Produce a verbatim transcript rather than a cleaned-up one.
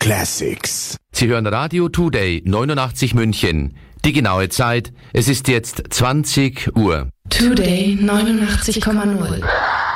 Classics. Sie hören Radio Today neunundachtzig München. Die genaue Zeit, es ist jetzt zwanzig Uhr. Today neunundachtzig Komma null.